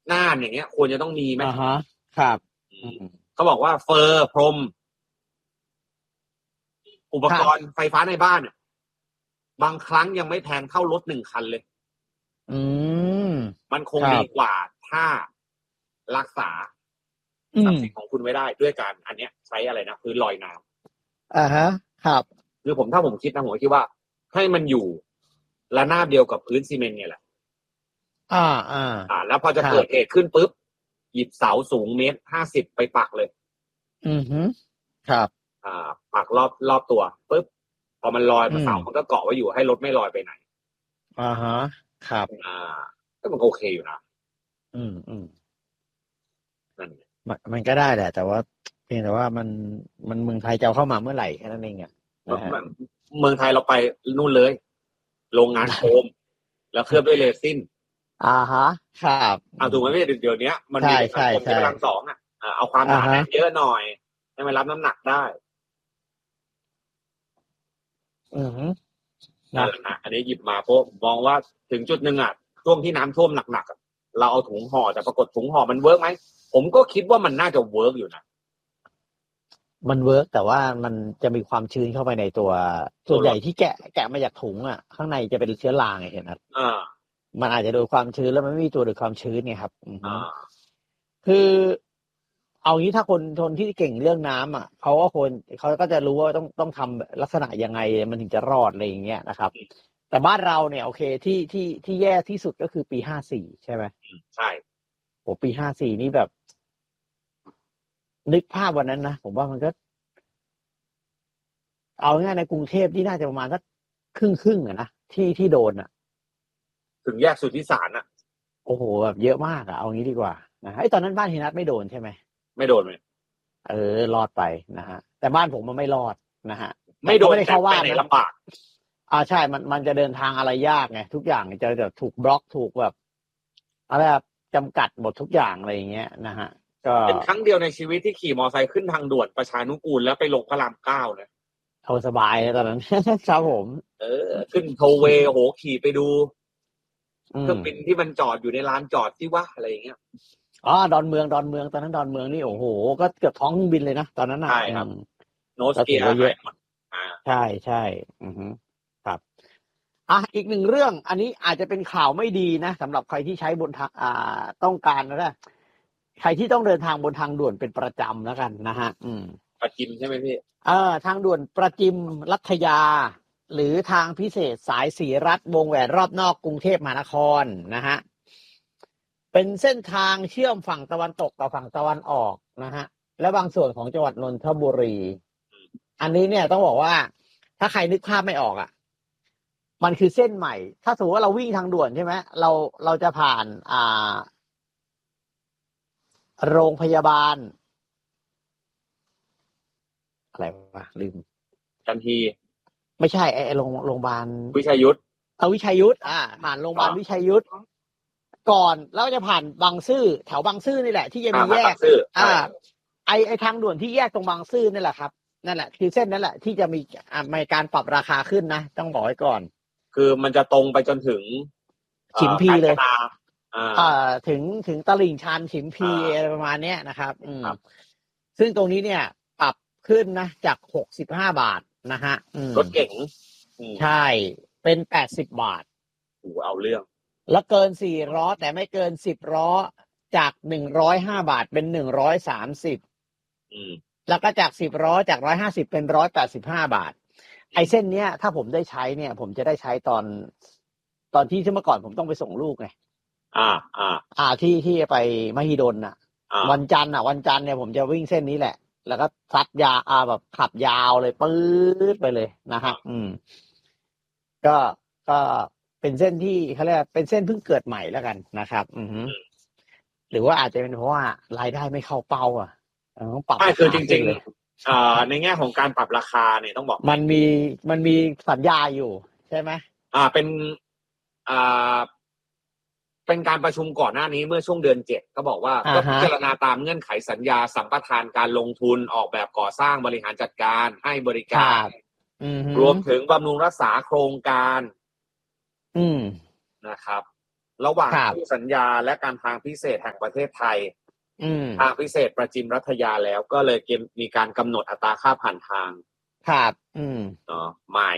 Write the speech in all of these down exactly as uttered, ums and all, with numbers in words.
น่านอย่างเงี้ยควรจะต้องมีไหมอ่าฮะครับเขาบอกว่าเฟอร์พรมอุปกรณ์ไฟฟ้าในบ้านเนี่ยบางครั้งยังไม่แพงเท่ารถหนึ่งคันเลยอืมมันคงดีกว่าถ้ารักษาทรัพย์สินของคุณไว้ได้ด้วยการอันเนี้ยใช้อะไรนะพื้นลอยน้ำอ่าฮะครับคือผมถ้าผมคิดนะผมคิดว่าให้มันอยู่ระนาบเดียวกับพื้นซีเมนต์เนี่ยแหละอ่าอ่าอ่าแล้วพอจะเกิดเหตุขึ้นปุ๊บหยิบเสาสูงเมตรห้าสิบไปปักเลยอือฮึครับอ่าปักรอบรอบตัวปุ๊บพอมันลอยมาเสามันก็เกาะไว้อยู่ให้รถไม่ลอยไปไหนอ่าฮะครับอ่าก็มันโอเคอยู่นะอืมอืมนั่นมันมันก็ได้แหละแต่ว่าเพียงแต่ว่ามันมันเมืองไทยจะเอาเข้ามาเมื่อไหร่แค่นั้นเองอ่ะเมืองไทยเราไปนู่นเลยโรงงานโฟมแล้วเคลือบด้วยเรซินอ่าฮะครับเอาถูกไหมพี่เดี๋ยวนี้มันมีโรงงานโฟมที่พลังสองอ่ะเอาความหนาแน่นเยอะหน่อยให้มันรับน้ำหนักได้อือฮึนั่นแหละนะอันนี้หยิบมาเพราะมองว่าถึงจุดหนึ่งอ่ะช่วงที่น้ำท่วมหนักๆเราเอาถุงห่อแต่ปรากฏถุงห่อมันเวิร์กไหมผมก็คิดว่ามันน่าจะเวิร์กอยู่นะมันเวิร์กแต่ว่ามันจะมีความชื้นเข้าไปในตัวส่วนใหญ่ที่แกะแกะมาจากถุงอ่ะข้างในจะเป็นเชื้อราไงเห็นไหมอ่ามันอาจจะโดนความชื้นแล้วมันไม่มีตัวดูดความชื้นไงครับอ่าคือเอางี้ถ้าคนคนที่เก่งเรื่องน้ำอ่ะเขาก็คนเขาก็จะรู้ว่าต้องต้องทำลักษณะยังไงมันถึงจะรอดอะไรอย่างเงี้ยนะครับแต่บ้านเราเนี่ยโอเคที่ที่ที่แย่ที่สุดก็คือปีห้าสี่ใช่ไหมใช่โหปีห้าสี่นี่แบบนึกภาพวันนั้นนะผมว่ามันก็เอาง่ายในกรุงเทพที่น่าจะประมาณสักครึ่งครึ่งอะนะที่ที่โดนอ่ะถึงแยกสุทธิสารอ่ะโอ้โหแบบเยอะมากอ่ะเอางี้ดีกว่านะไอ้ตอนนั้นบ้านฮินัทไม่โดนใช่ไหมไม่โดนเลยเออรอดไปนะฮะแต่บ้านผมมันไม่รอดนะฮะไม่โดนไม่ได้เข้าว่านะลำบากอ่าใช่มันมันจะเดินทางอะไรยากไงทุกอย่างจะจะถูกบล็อกถูกแบบอะไรแบบจำกัดหมดทุกอย่างอะไรอย่างเงี้ยนะฮะก็เป็นครั้งเดียวในชีวิตที่ขี่มอเตอร์ไซค์ขึ้นทางด่วนประชานุกูลแล้วไปลงพระรามเก้าเลยเอาสบายตอนนั้น ครับผมเออขึ้นโทเวโหขี่ไปดูเครื่องบินที่มันจอดอยู่ในลานจอดที่ว่าอะไรอย่างเงี้ยอ๋อดอนเมืองดอนเมืองตอนนั้นดอนเมืองนี่โอ้โหก็เกือบท้องบินเลยนะตอนนั้นน่ะใช่ครับโนสเกียร์เยอะใช่ใช่อือฮึครับอ่ะอีกหนึ่งเรื่องอันนี้อาจจะเป็นข่าวไม่ดีนะสำหรับใครที่ใช้บนทางอ่าต้องการนะใครที่ต้องเดินทางบนทางด่วนเป็นประจำแล้วกันนะฮะอืมประจิมใช่ไหมพี่เออทางด่วนประจิมรัฐยาหรือทางพิเศษสายสีรัฐวงแหวนรอบนอกกรุงเทพมหานครนะฮะเป็นเส้นทางเชื่อมฝั่งตะวันตกกับฝั่งตะวันออกนะฮะและบางส่วนของจังหวัดนนทบุรีอันนี้เนี่ยต้องบอกว่าถ้าใครนึกภาพไม่ออกอ่ะมันคือเส้นใหม่ถ้าสมมติว่าเราวิ่งทางด่วนใช่ไหมเราเราจะผ่านอ่าโรงพยาบาลอะไรวะลืมทันทีไม่ใช่ไอ้โรงโรงพยาบาลวิชัยยุทธเอาวิชัยยุทธอ่าผ่านโรงพยาบาลวิชัยยุทธก่อนแล้วจะผ่านบางซื่อแถวบางซื่อนี่แหละที่จะมีแยกอ่าไอไอทางด่วนที่แยกตรงบางซื่อนี่แหละครับนั่นแหละคือเส้นนั้นแหละที่จะมีอ่ามีการปรับราคาขึ้นนะต้องบอกไว้ก่อนคือมันจะตรงไปจนถึงฉิมพีเลยอ่าถึงถึงตลิ่งชันฉิมพีอะไรประมาณเนี้ยนะครับอืมซึ่งตรงนี้เนี่ยปรับขึ้นนะจากหกสิบห้าบาทนะฮะรถเก๋งใช่เป็นแปดสิบบาทโอ้เอาเรื่องแล้วเกินสี่ล้อแต่ไม่เกินสิบล้อจากหนึ่งร้อยห้าบาทเป็นหนึ่งร้อยสามสิบแล้วก็จากสิบล้อจากร้อยห้าสิบเป็นร้อยแปดสิบห้าบาทไอ้เส้นเนี้ยถ้าผมได้ใช้เนี่ยผมจะได้ใช้ตอนตอนที่เมื่อก่อนผมต้องไปส่งลูกไงอ่าอ่าอ่าที่ที่ไปมหิดลน่ะวันจันทร์อ่ะวันจันทร์เนี่ยผมจะวิ่งเส้นนี้แหละแล้วก็ซัดยาอ่าแบบขับยาวเลยปื๊ดไปเลยนะฮะอืมก็ก็เป็นเส้นที่เขาเรียกเป็นเส้นเพิ่งเกิดใหม่แล้วกันนะครับอือฮึหรือว่าอาจจะเป็นเพราะว่ารายได้ไม่เข้าเป้าอ่ะต้องปรับไม่คือจริงๆอ่าในแง่ของการปรับราคาเนี่ยต้องบอกมันมีมันมีสัญญาอยู่ใช่ไหมอ่าเป็นอ่าเป็นการประชุมก่อนหน้านี้เมื่อช่วงเดือนเจ็ดเขาบอกว่าก็พิจารณาตามเงื่อนไขสัญญาสัมปทานการลงทุนออกแบบก่อสร้างบริหารจัดการให้บริการรวมถึงบำรุงรักษาโครงการนะครับระหว่างคู่สัญญาและการทางพิเศษแห่งประเทศไทยทางพิเศษประจิมรัฐยาแล้วก็เลยมีการกำหนดอัตราค่าผ่านทางครับอืมเนาะใหม่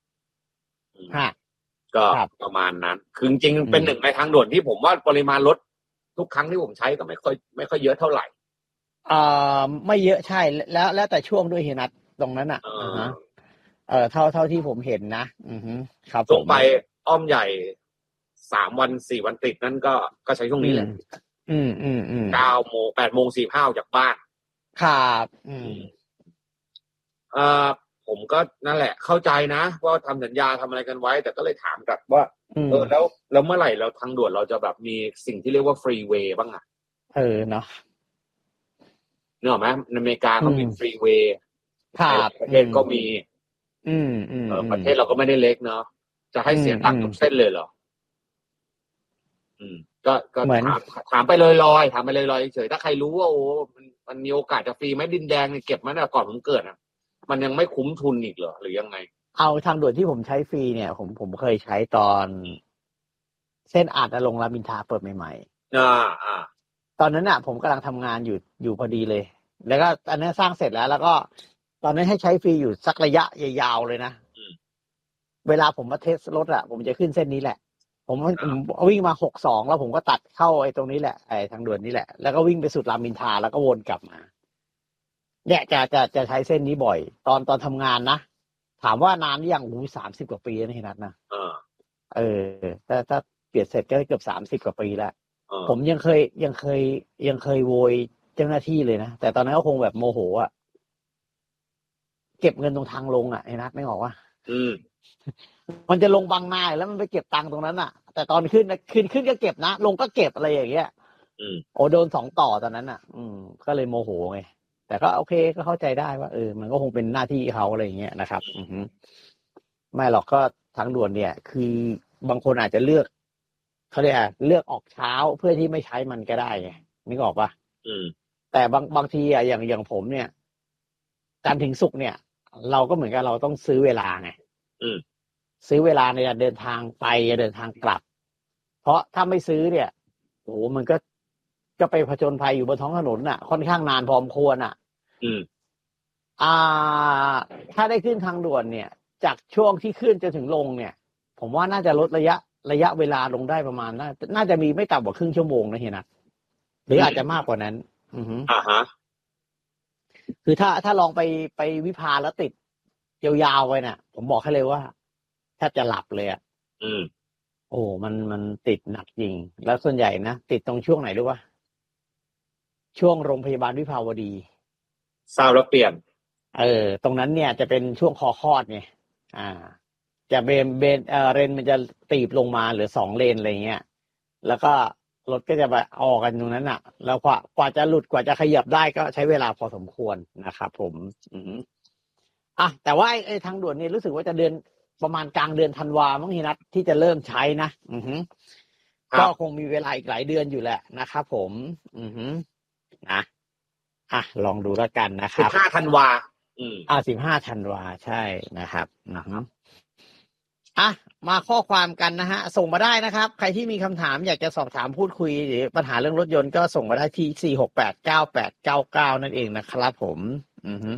ก็ประมาณนั้นคือจริงๆเป็นหนึ่งในทางด่วนที่ผมว่าปริมาณรถทุกครั้งที่ผมใช้ก็ไม่ค่อยไม่ค่อยเยอะเท่าไหร่เอ่อไม่เยอะใช่แล้วแล้วแต่ช่วงด้วยเฮียนัทตรงนั้นอ่ะอ่าฮะเอ่อเท่าเท่าที่ผมเห็นนะอือฮึครับผมไปอ้อมใหญ่สามวันสี่วันติดนั่นก็ก็ใช้ช่วงนี้แหละอืมอืมอืมเก้าโมงแปดโมงสี่ห้าออกจากบ้านครับอืมเอ่อผมก็นั่นแหละเข้าใจนะว่าทำสัญญาทำอะไรกันไว้แต่ก็เลยถามกลับว่าเออแล้วแล้วเมื่อไหร่เราทางด่วนเราจะแบบมีสิ่งที่เรียกว่าฟรีเวย์บ้างอ่ะเออเนาะเนอะไหมในอเมริกาเขามีฟรีเวย์ประเทศก็มีอืมอืมประเทศเราก็ไม่ได้เล็กเนาะจะให้เสียตังค์ทุกเส้นเลยเหรออืมก็ก็ถามถามไปลอยๆถามไปลอยๆเฉยถ้าใครรู้ว่าโอ้มันมันมีโอกาสจะฟรีไหมดินแดงเนี่ยเก็บมาตั้งแต่ก่อนผมเกิดอ่ะมันยังไม่คุ้มทุนอีกเหรอหรือยังไงเอาทางด่วนที่ผมใช้ฟรีเนี่ยผมผมเคยใช้ตอนเส้นอาจจะลงรามอินทราเปิดใหม่ๆอ่าอ่าตอนนั้นอ่ะผมกำลังทำงานอยู่อยู่พอดีเลยแล้วก็อันนี้สร้างเสร็จแล้วแล้วก็ตอนนั้นให้ใช้ฟรีอยู่สักระยะยาวๆเลยนะเวลาผมมาเทสรถอ่ะผมจะขึ้นเส้นนี้แหละผมวิ่งมาหกสองแล้วผมก็ตัดเข้าไอ้ตรงนี้แหละไอ้ทางด่วนนี้แหละแล้วก็วิ่งไปสุดรามอินทราแล้วก็วนกลับมาเนี่ยจะจะจะใช้เส้นนี้บ่อยตอนตอนทำงานนะถามว่านานหรือยังอู้สามสิบกว่าปีนะเห็นนัทนะเออแต่ถ้าเปลี่ยนเสร็จก็เกือบสามสิบกว่าปีแล้วผมยังเคยยังเคยยังเคยโวยเจ้าหน้าที่เลยนะแต่ตอนนั้นก็คงแบบโมโหอ่ะเก็บเงินตรงทางลงอ่ะไอ้นัทไม่บอกว่าอืมมันจะลงบางนาแล้วมันไปเก็บตังค์ตรงนั้นอ่ะแต่ตอนขึ้นนะขึ้นขึ้นก็เก็บนะลงก็เก็บอะไรอย่างเงี้ยโอ้โดนสองต่อตอนนั้นอ่ะ อืมก็เลยโมโหไงแต่ก็โอเคก็เข้าใจได้ว่าเออมันก็คงเป็นหน้าที่เขาอะไรอย่างเงี้ยนะครับ อือฮึไม่หรอกก็ทางด่วนเนี่ยคือบางคนอาจจะเลือกเขาเรียกเลือกออกเช้าเพื่อที่ไม่ใช้มันก็ได้ไงนึกออกปะอืมแต่บางบางทีอ่ะอย่างอย่างผมเนี่ยการถึงศุกร์เนี่ยเราก็เหมือนกับเราต้องซื้อเวลาไงอืมซื้อเวลาในการเดินทางไปเดินทางกลับเพราะถ้าไม่ซื้อเนี่ยโอ้มันก็ก็ไปผจญภัยอยู่บนท้องถนนน่ะค่อนข้างนานพอสมควรอ่ะอืมอ่าถ้าได้ขึ้นทางด่วนเนี่ยจากช่วงที่ขึ้นจนถึงลงเนี่ยผมว่าน่าจะลดระยะระยะเวลาลงได้ประมาณน่าน่าจะมีไม่ต่ำกว่าครึ่งชั่วโมงนะเฮียนะหรืออาจจะมากกว่านั้น อือฮึอ่าฮะคือถ้าถ้าลองไปไปวิภาแล้วติดยาวๆไปน่ะผมบอกให้เลยว่าแทบจะหลับเลยอ่ะอืมโอ้มันมันติดหนักจริงแล้วส่วนใหญ่นะติดตรงช่วงไหนรู้ป่ะช่วงโรงพยาบาลวิภาวดีทราบแล้วเปลี่ยนเออตรงนั้นเนี่ยจะเป็นช่วงคอคลอดไงอ่าจะเบนเบนเออเลนมันจะตีบลงมาเหลือสองเลนอะไรเงี้ยแล้วก็รถก็จะไปออกกันตรงนั้นอ่ะแล้วกว่ากว่าจะหลุดกว่าจะขยับได้ก็ใช้เวลาพอสมควรนะครับผมอืมอ่ะแต่ว่าไอ้ทางด่วนนี่รู้สึกว่าจะเดือนประมาณกลางเดือนธันวามั้งทีนัดที่จะเริ่มใช้นะอือฮึก็คงมีเวลาอีกหลายเดือนอยู่แหละนะครับผมอือฮึนะอ่ะลองดูแล้วกันนะครับสิบห้าธันวาอืมอ่าสิบห้าธันวาใช่นะครับนะครับอ่ะมาข้อความกันนะฮะส่งมาได้นะครับใครที่มีคำถามอยากจะสอบถามพูดคุยหรือปัญหาเรื่องรถยนต์ก็ส่งมาได้ที่สี่หกแปดเก้าแปดเก้าเก้านั่นเองนะครับผมอือฮึ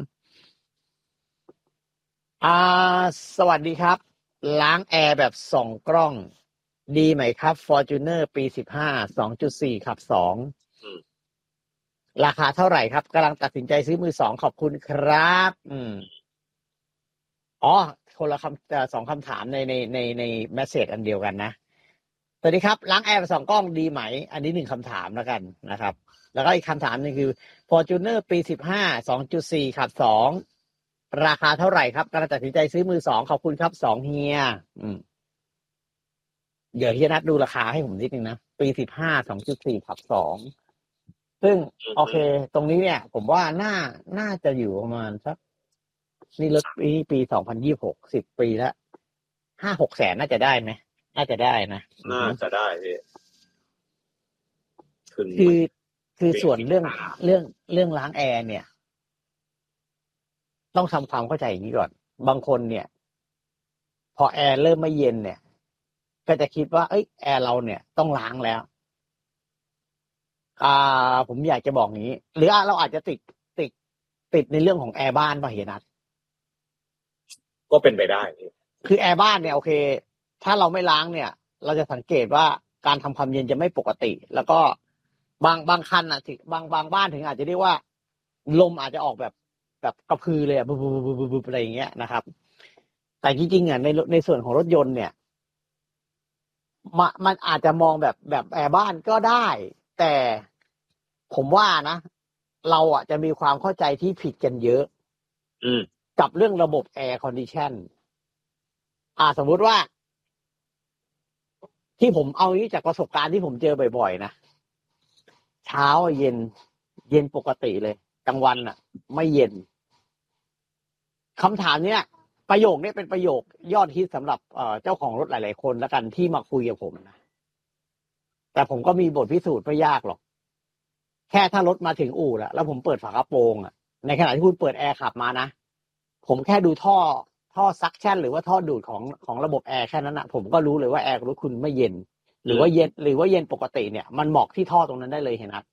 อ่าสวัสดีครับล้างแอร์แบบส่องกล้องดีไหมครับ Fortuner ปีสิบห้า สองจุดสี่ ขับสองราคาเท่าไหร่ครับกำลังตัดสินใจซื้อมือสองขอบคุณครับอืมอ๋อคนละคำสองคำถามในในในในเมสเสจอันเดียวกันนะสวัสดีครับล้างแอร์แบบส่องกล้องดีไหมอันนี้หนึ่งคำถามแล้วกันนะครับแล้วก็อีกคำถามนึงคือ Fortuner ปีสิบห้า สองจุดสี่ ขับสองราคาเท่าไหร่ครับกำลังตัดสินใจซื้อมือสองขอบคุณครับสองเฮียอืมเดี๋ยวเฮียนัดดูราคาให้ผมนิดนึงนะปีสิบห้า สองจุดสี่ ขับสองซึ่งโอเคตรงนี้เนี่ยผมว่าน่าน่าจะอยู่ประมาณสักนี่รถปีปีสองพันยี่สิบหกสิบปีแล้วห้าหกแสนน่าจะได้ไหมน่าจะได้นะน่าจะได้พี่คือคือส่วนเรื่องเรื่องเรื่องล้างแอร์เนี่ยต้องทำความเข้าใจอย่างนี้ก่อนบางคนเนี่ยพอแอร์เริ่มไม่เย็นเนี่ยก็จะคิดว่าเอ้ยแอร์เราเนี่ยต้องล้างแล้วอ่าผมอยากจะบอกงี้หรือเราอาจจะติดติดติดในเรื่องของแอร์บ้านป่ะเฮียนัทก็เป็นไปได้คือแอร์บ้านเนี่ยโอเคถ้าเราไม่ล้างเนี่ยเราจะสังเกตว่าการทำความเย็นจะไม่ปกติ แล้วก็บางบางคันอ่ะถึงบางบางบ้านถึงอาจจะเรียกว่าลมอาจจะออกแบบแบบกระพือเลยอ่ะบึบบึบบึบบึบอะไรอย่างเงี้ยนะครับแต่จริงๆอ่ะในในส่วนของรถยนต์เนี่ยมันมันอาจจะมองแบบแบบแอร์บ้านก็ได้ แต่ผมว่านะเราอ่ะจะมีความเข้าใจที่ผิดกันเยอะอืมกับเรื่องระบบแอร์คอนดิชันอ่าสมมุติว่าที่ผมเอานี้จากประสบการณ์ที่ผมเจอบ่อยๆนะเช้าเย็นเย็นปกติเลยกลางวันอ่ะไม่เย็นคำถามเนี้ยประโยคนี้เป็นประโยคยอดฮิตสำหรับเอ่อเจ้าของรถหลายๆคนแล้วกันที่มาคุยกับผมนะแต่ผมก็มีบทพิสูจน์ไม่ยากหรอกแค่ถ้ารถมาถึงอู่แล้วแล้วผมเปิดฝากระโปรงอ่ะในขณะที่คุณเปิดแอร์ขับมานะผมแค่ดูท่อท่อซักชั่นหรือว่าท่อดูดของของระบบแอร์แค่นั้นนะผมก็รู้เลยว่าแอร์รถคุณไม่เย็นหรือว่าเย็นหรือว่าเย็นปกติเนี่ยมันเหมาะที่ท่อตรงนั้นได้เลยเห็นไหม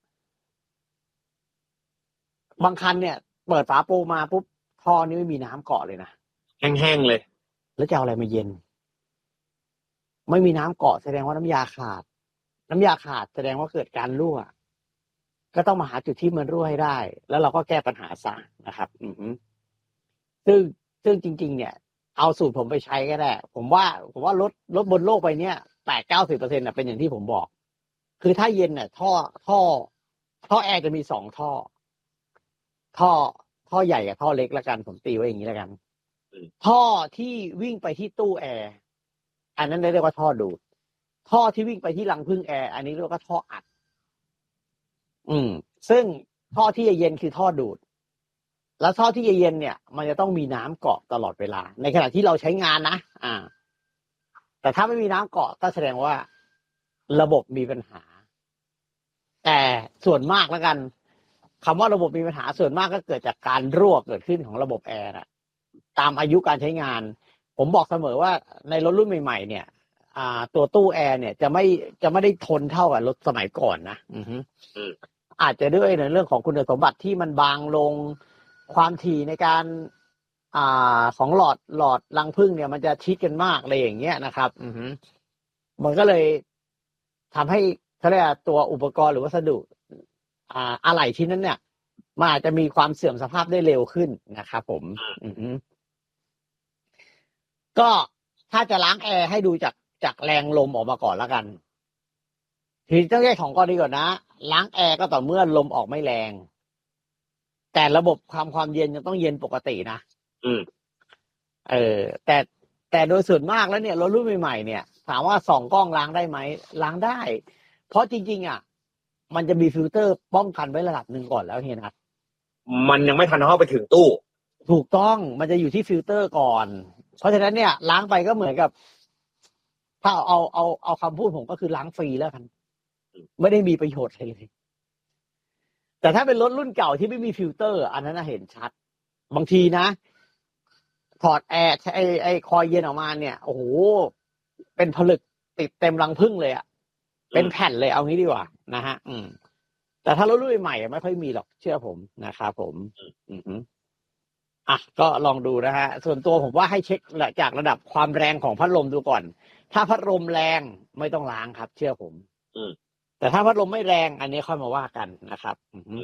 บางคันเนี่ยเปิดฝาโปรงมาปุ๊บท่อนี้ไม่มีน้ำเกาะเลยนะแห้งๆเลยแล้วจะเอาอะไรมาเย็นไม่มีน้ำเกาะแสดงว่าน้ำยาขาดน้ำยาขาดแสดงว่าเกิดการรั่วก็ต้องมาหาจุดที่มันรั่วให้ได้แล้วเราก็แก้ปัญหาซะนะครับ อือฮึซึ่งซึ่งจริงๆเนี่ยเอาสูตรผมไปใช้ก็ได้ผมว่าผมว่ารถรถบนโลกใบนี้แปดเก้าสิบเปอร์เซ็นต์เป็นอย่างที่ผมบอกคือถ้าเย็นเนี่ยท่อท่อท่อแอร์จะมีสองท่อท่อท่อใหญ่กับท่อเล็กละกันผมตีไว้อย่างนี้ละกันท่อที่วิ่งไปที่ตู้แอร์อันนั้นเรียกว่าท่อดูดท่อที่วิ่งไปที่รังพึ่งแอร์อันนี้เรียกว่าท่ออัดอืมซึ่งท่อที่เย็นคือท่อดูดแล้วท่อที่เย็นเนี่ยมันจะต้องมีน้ำเกาะตลอดเวลาในขณะที่เราใช้งานนะอ่าแต่ถ้าไม่มีน้ำเกาะก็แสดงว่าระบบมีปัญหาแต่ส่วนมากแล้วกันคำว่าระบบมีปัญหาส่วนมากก็เกิดจากการรั่วเกิดขึ้นของระบบแอร์นะตามอายุการใช้งานผมบอกเสมอว่าในรถรุ่นใหม่ๆเนี่ยอ่าตัวตู้แอร์เนี่ยจะไม่จะไม่ได้ทนเท่ากับรถสมัยก่อนนะอือฮึอาจจะด้วยในเรื่องของคุณสมบัติที่มันบางลงความถี่ในการอ่าของหลอดหลอดรังผึ้งเนี่ยมันจะชิดกันมากอะไรอย่างเงี้ยนะครับ อือฮึมันก็เลยทำให้เขาเรียกตัวอุปกรณ์หรือวัสดุอ่าอะไหล่ชิ้นนั้นเนี่ยมันอาจจะมีความเสื่อมสภาพได้เร็วขึ้นนะครับผม อือฮึก็ถ้าจะล้างแอร์ให้ดูจากจากแรงลมออกมาก่อนแล้วกันทีนี้ต้องแยกของกรณีก่อนนะล้างแอร์ก็ต่อเมื่อลมออกไม่แรงแต่ระบบความความเย็นยังต้องเย็นปกตินะอืมเออแต่แต่โดยส่วนมากแล้วเนี่ยรถรุ่นใหม่ๆเนี่ยถามว่าส่องกล้องล้างได้ไหมล้างได้ เพราะจริงๆอ่ะมันจะมีฟิลเตอร์ป้องกันไว้ระดับหนึ่งก่อนแล้วเฮียนัทมันยังไม่ทันเข้าไปถึงตู้ถูกต้องมันจะอยู่ที่ฟิลเตอร์ก่อนเพราะฉะนั้นเนี่ยล้างไปก็เหมือนกับถ้าเอาเอาเอาคำพูดผมก็คือล้างฟรีแล้วกันไม่ได้มีประโยชน์อะไรเลยแต่ถ้าเป็นรถรุ่นเก่าที่ไม่มีฟิลเตอร์อันนั้นเห็นชัดบางทีนะถอดแอร์ไอไอคอยเย็นออกมาเนี่ยโอ้โหเป็นผลึกติดเต็มรังผึ้งเลยอ่ะเป็นแผ่นเลยเอางี้ดีกว่านะฮะอืมแต่ถ้ารถรุ่นใหม่ไม่ค่อยมีหรอกเชื่อผมนะครับผมอือฮึอ่ะก็ลองดูนะฮะส่วนตัวผมว่าให้เช็คจากระดับความแรงของพัดลมดูก่อนถ้าพัดลมแรงไม่ต้องล้างครับเชื่อผมอืมแต่ถ้าพัดลมไม่แรงอันนี้ค่อยมาว่ากันนะครับอือฮึ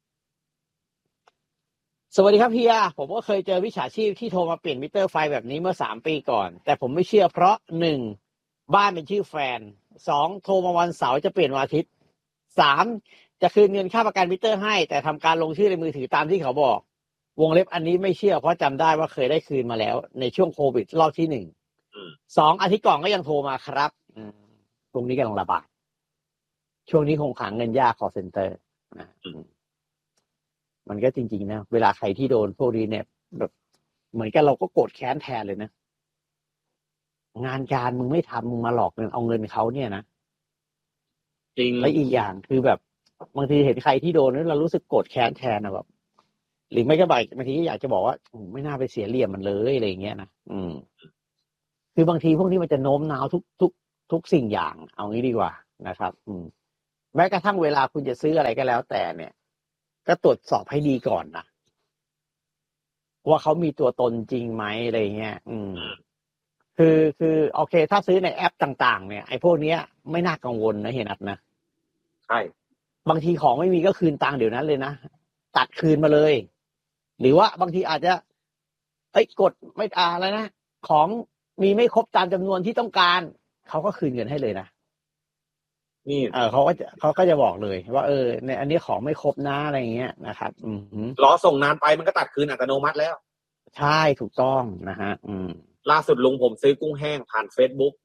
สวัสดีครับเฮียผมก็เคยเจอวิชาชีพที่โทรมาเปลี่ยนมิเตอร์ไฟแบบนี้เมื่อสามปีก่อนแต่ผมไม่เชื่อเพราะหนึ่งบ้านเป็นชื่อแฟนสองโทรมาวันเสาร์จะเปลี่ยนวันอาทิตย์สามจะคืนเงินค่าประกันมิเตอร์ให้แต่ทำการลงชื่อในมือถือตามที่เขาบอกวงเล็บอันนี้ไม่เชื่อเพราะจำได้ว่าเคยได้คืนมาแล้วในช่วงโควิดรอบที่หนึ่งสองอาทิตย์ก่อนก็ยังโทรมาครับตรงนี้กำลังระบาดช่วงนี้คงขังเงินยาก call center นะมันก็จริงๆนะเวลาใครที่โดนพวกนี้เนี่ยแบบเหมือนกับเราก็โกรธแค้นแทนเลยนะงานการมึงไม่ทำมึงมาหลอกเงินเอาเงินเขาเนี่ยนะจริงและอีกอย่างคือแบบบางทีเห็นใครที่โดนนั้นเรารู้สึกโกรธแค้นแทนนะแบบหรือไม่ก็บางทีอยากจะบอกว่าไม่น่าไปเสียเหลี่ยมมันเลยอะไรอย่างเงี้ยนะอืมคือบางทีพวกนี้มันจะโน้มน้าวทุกทุกทุกสิ่งอย่างเอางี้ดีกว่านะครับ อืมแม้กระทั่งเวลาคุณจะซื้ออะไรก็แล้วแต่เนี่ย ก็ตรวจสอบให้ดีก่อนนะว่าเขามีตัวตนจริงไหมอะไรเงี้ยอืมคือคือโอเค ถ้าซื้อในแอปต่างๆเนี่ยไอ้พวกเนี้ยไม่น่ากังวลนะเห็นอัดนะใช่บางทีของไม่มีก็คืนตังค์เดี๋ยวนั้นเลยนะตัดคืนมาเลยหรือว่าบางทีอาจจะเอ้ยกดไม่อ่าอะไรนะของมีไม่ครบตามจำนวนที่ต้องการเขาก็คืนเงินให้เลยนะนี่เออเขาก็จะเขาก็จะบอกเลยว่าเออในอันนี้ของไม่ครบนะอะไรเงี้ยนะครับ อืมรอส่งนานไปมันก็ตัดคืนอัตโนมัติแล้วใช่ถูกต้องนะฮะอืมล่าสุดลุงผมซื้อกุ้งแห้งผ่านเฟซบุ๊ก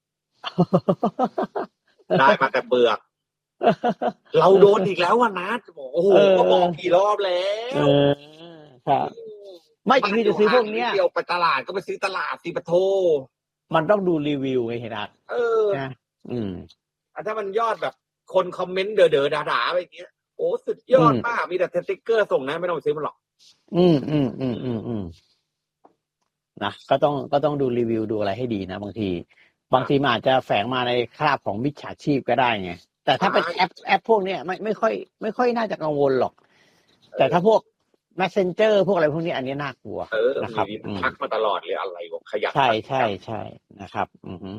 ได้มาแต่เปลือกเราโดนอีกแล้ววันนัดโอ้โหก็บอกกี่รอบแล้วครับไม่คือจะซื้อพวกเนี้ยเดียวไปตลาดก็ไปซื้อตลาดสิปะโทมันต้องดูรีวิวไงเห็นไหมเออนะอืมถ้ามันยอดแบบคนคอมเมนต์เด๋อเด๋อด่าๆไปอย่างเงี้ยโอ้สุดยอดมากมีแต่สติ๊กเกอร์ส่งนะไม่ต้องซื้อมันหรอกอืมอืมอืมอืมอืมนะก็ต้องก็ต้องดูรีวิวดูอะไรให้ดีนะบางทีบางทีมันอาจจะแฝงมาในคราบของมิจฉาชีพก็ได้ไงแต่ถ้าเป็นแอปแอปพวกเนี้ยไม่ไม่ค่อยไม่ค่อยน่าจะกังวลหรอกแต่ถ้าพวก Messenger พวกอะไรพวกนี้อันนี้น่ากลัวนะครับทักมาตลอดเลยอะไรวะขยันใช่ใช่ใช่นะครับ อือฮึ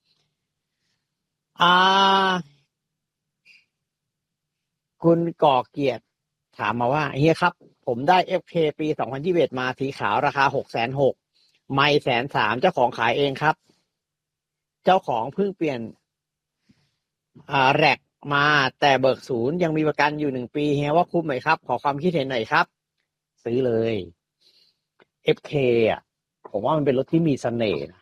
อ่าคุณก่อเกียรติถามมาว่าเฮียครับผมได้ เอฟ เค ปีสองพันยี่สิบเอ็ดมาสีขาวราคา หกแสนหกหมื่น ไม่ แสนสาม เจ้าของขายเองครับ เจ้าของเพิ่งเปลี่ยนอ่าแร็กมาแต่เบิกศูนย์ยังมีประกันอยู่หนึ่งปีเฮียว่าคุ้มไหมครับขอความคิดเห็นหน่อยครับซื้อเลย เอฟ เค อ่ะผมว่ามันเป็นรถที่มีเสน่ห์นะ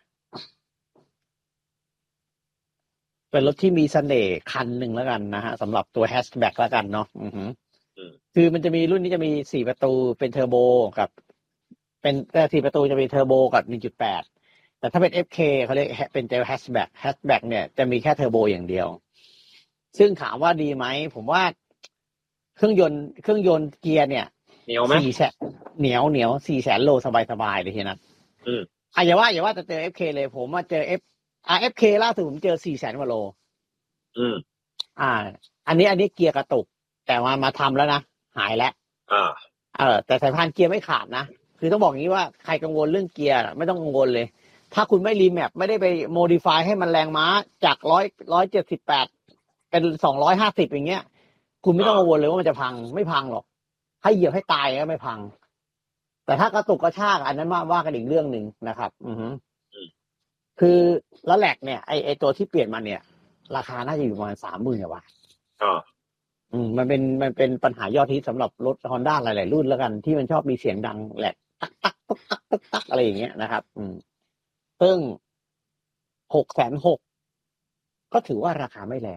เป็นรถที่มีเสน่ห์คันหนึ่งแล้วกันนะฮะสำหรับตัวแฮชแบ็กแล้วกันเนาะอือฮึคือมันจะมีรุ่นนี้จะมีสี่ประตูเป็นเทอร์โบกับเป็นแต่สี่ประตูจะมีเทอร์โบกับ หนึ่งจุดแปด แต่ถ้าเป็น เอฟ เค เขาเรียกเป็นเจลแฮชแบ็กแฮชแบ็กเนี่ยจะมีแค่เทอร์โบอย่างเดียวซึ่งถามว่าดีไหมผมว่าเครื่องยนต์เครื่องยนต์เกียร์เนี่ยเหนียวไหมสี่แสนเหนียวเหนียวสี่แสนโลสบายสบายเลยทีนั้นอืมอ่ะอย่าว่าอย่าว่าจะเจอ เอฟ เค เลยผมมาเจอ F อ่า เอฟ เค ล่าสุดผมเจอสี่แสนกว่าโลอืมอ่า อันนี้อันนี้เกียร์กระตุกแต่ว่ามาทำแล้วนะหายแล้วอ่าเออแต่สายพานเกียร์ไม่ขาดนะคือต้องบอกอย่างนี้ว่าใครกังวลเรื่องเกียร์ไม่ต้องกังวลเลยถ้าคุณไม่รีแมปไม่ได้ไปโมดิฟายให้มันแรงม้าจากร้อยร้อยเจ็ดสิบแปดเป็นสองร้อยห้าสิบอย่างเงี้ยคุณไม่ต้องกังวลเลยว่ามันจะพังไม่พังหรอกให้เหยียบให้ตายก็ไม่พังแต่ถ้ากระตุกกระชากอันนั้นว่าว่ากันอีกเรื่องหนึ่งนะครับ อือฮึคือแล้วแหลกเนี่ยไอไอตัวที่เปลี่ยนมาเนี่ยราคาน่าจะอยู่ประมาณสามหมื่นกว่าบาทอ๋ออืมมันเป็นมันเป็นปัญหายอดฮิตสำหรับรถ Honda หลายๆรุ่นแล้วกันที่มันชอบมีเสียงดังแหลกตักตักตักตักตักตักอะไรอย่างเงี้ยนะครับ อืมซึ่งหกแสนหกก็ถือว่าราคาไม่แรง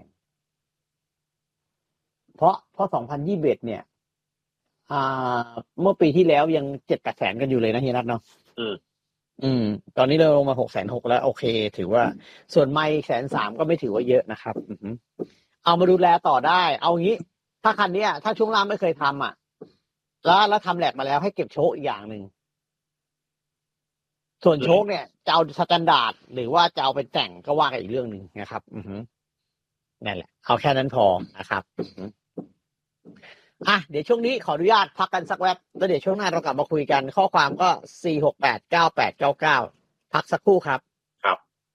เพราะเพราะสองพันยี่สิบเอ็ดเนี่ยอ่าเมื่อปีที่แล้วยังเจ็ดแปดแสนกันอยู่เลยนะเฮียนัทเนาะอืมอืมตอนนี้เราลงมาหกแสนหกแล้วโอเคถือว่าส่วนไม่แสนสามก็ไม่ถือว่าเยอะนะครับอือเอามาดูแลต่อได้เอางี้ถ้าคันนี้ถ้าช่วงล่างไม่เคยทำอ่ะแล้วแล้วทำแหลกมาแล้วให้เก็บโชคอีกอย่างหนึ่งส่วนโชคเนี่ยจะเอาสแตนดาร์ดหรือว่าจะเอาไปแต่งก็ว่ากันอีกเรื่องหนึ่งนะครับ อือฮึนั่นแหละเอาแค่นั้นพอนะครับอ่ะเดี๋ยวช่วงนี้ขออนุญาตพักกันสักแวบแล้วเดี๋ยวช่วงหน้าเรากลับมาคุยกันข้อความก็สี่หกแปดเก้าแปดเก้าเก้าพักสักครู่ครับ